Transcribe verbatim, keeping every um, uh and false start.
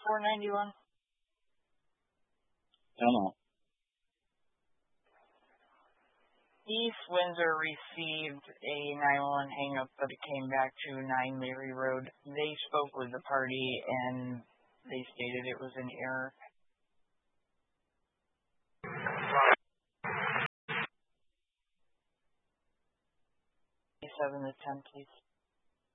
four ninety-one. Hello. East Windsor received a nine one one hang-up, but it came back to nine Leary Road. They spoke with the party, and they stated it was an error. seven to ten, please.